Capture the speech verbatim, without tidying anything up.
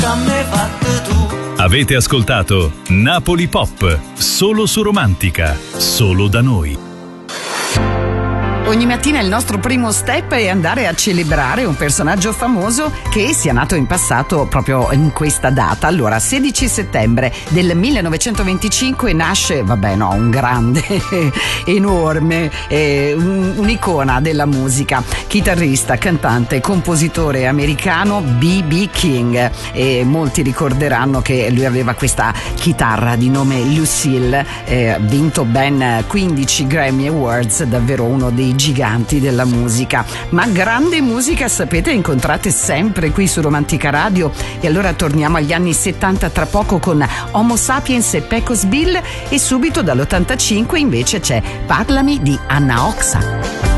Avete ascoltato Napoli Pop, solo su Romantica, solo da noi. Ogni mattina il nostro primo step è andare a celebrare un personaggio famoso che sia nato in passato proprio in questa data. Allora, sedici settembre del millenovecentoventicinque nasce, vabbè no, un grande, enorme, eh, un'icona della musica, chitarrista, cantante, compositore americano B B King, e molti ricorderanno che lui aveva questa chitarra di nome Lucille, eh, vinto ben quindici Grammy Awards, davvero uno dei giganti della musica. Ma grande musica, sapete, incontrate sempre qui su Romantica Radio. E allora torniamo agli anni settanta tra poco con Homo Sapiens e Pecos Bill, e subito dall'ottantacinque invece c'è Parlami di Anna Oxa.